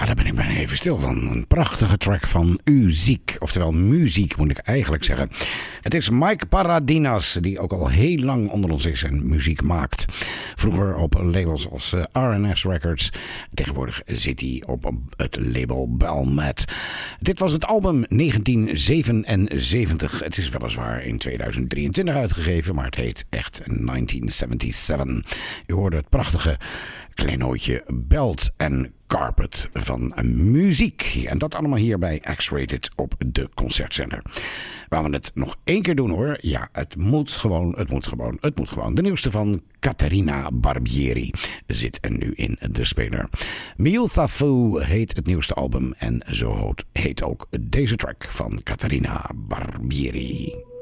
Ja, daar ben ik bijna even stil van. Een prachtige track van Uziek. Oftewel muziek, moet ik eigenlijk zeggen. Het is Mike Paradinas, die ook al heel lang onder ons is en muziek maakt. Vroeger op labels als R&S Records. Tegenwoordig zit hij op het label Belmet. Dit was het album 1977. Het is weliswaar in 2023 uitgegeven, maar het heet echt 1977. U hoorde het prachtige kleinootje Belt en Carpet van muziek. En dat allemaal hier bij X-Rated op de Concertzender. Waar we het nog één keer doen hoor. Ja, het moet gewoon. De nieuwste van Caterina Barbieri zit er nu in de speler. Miuthafu heet het nieuwste album en zo heet ook deze track van Caterina Barbieri.